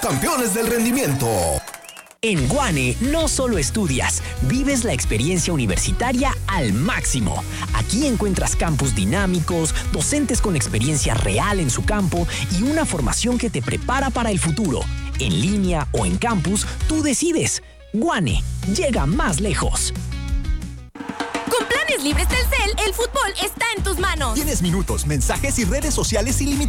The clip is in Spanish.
campeones del rendimiento. En Guane no solo estudias, vives la experiencia universitaria al máximo. Aquí encuentras campus dinámicos, docentes con experiencia real en su campo y una formación que te prepara para el futuro. En línea o en campus, tú decides. Guane, llega más lejos. Con planes libres Telcel, el fútbol está en tus manos. Tienes minutos, mensajes y redes sociales ilimitadas